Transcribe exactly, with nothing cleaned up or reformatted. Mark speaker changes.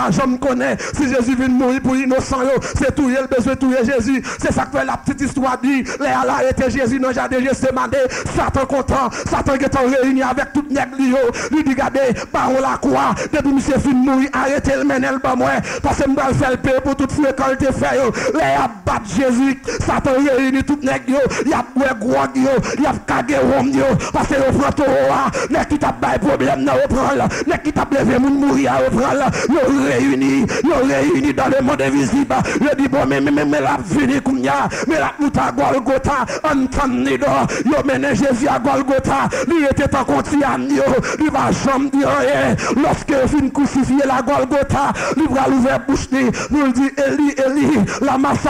Speaker 1: Je me connais, si Jésus vient mourir pour l'innocent, c'est tout, il a besoin de tout Jésus. C'est ça que la petite histoire dit. Léa a été Jésus dans le jardin de Gethsémane. Satan content, Satan qui est réuni avec tout le nègre. Lui dit, regardez, par la croix, depuis monsieur fin mourir, arrêtez le menel par moi. Parce que je vais faire le paix pour toute fréquence de fait. Léa bat Jésus, Satan réunit tout le nègre. Il y a gros, il y a cagé Rome. Parce que vous prenez tout, n'est qui t'a pas de problème, vous prenez, n'est qui t'a levé, vous mourir, vous prenez. Réunis, nous réunis dans le monde invisible. Je dis bon, mais mais mais la vie comme ya, mais la route à Golgotha, entendez donc, yo mené Jésus à Golgotha, lui était en continent, lui va jamais dire rien. Lorsque fin crucifié la Golgotha, lui va l'ouvrir bouche, nous dit Eli, Eli, la masse